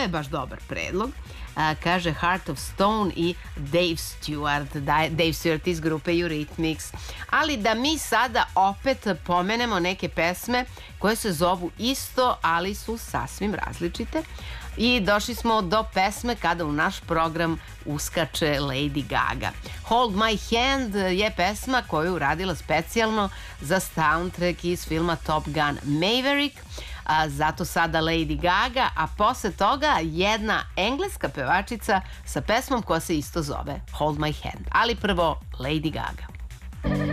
je baš dobar predlog. Kaže Heart of Stone i Dave Stewart. Dave Stewart iz grupe Eurythmics. Ali da mi sada opet pomenemo neke pesme koje se zovu isto, ali su sasvim različite. I došli smo do pesme kada u naš program uskače Lady Gaga. Hold My Hand je pesma koju je uradila specijalno za soundtrack iz filma Top Gun Maverick. Zato sada Lady Gaga, a posle toga jedna engleska pevačica sa pesmom koja se isto zove Hold My Hand. Ali prvo Lady Gaga.